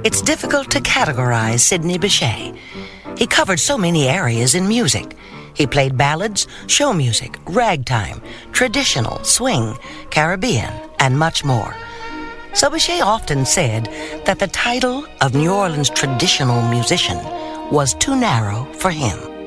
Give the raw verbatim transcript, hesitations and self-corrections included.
It's difficult to categorize Sidney Bechet. He covered so many areas in music. He played ballads, show music, ragtime, traditional, swing, Caribbean, and much more. So Bechet often said that the title of New Orleans traditional musician was too narrow for him.